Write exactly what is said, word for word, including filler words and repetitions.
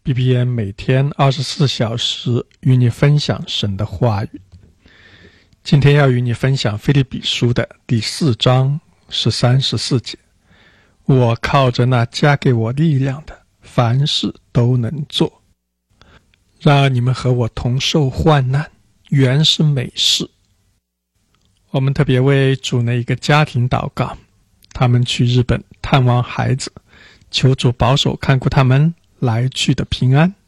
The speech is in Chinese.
B B N 每天二十四小时与你分享神的话语。今天要与你分享腓立比书的第四章十三、十四节。我靠着那加给我力量的，凡事都能做。然而你们和我同受患难，原是美事。我们特别为主内一个家庭祷告，他们去日本探望孩子，求主保守看顾他们来去的平安。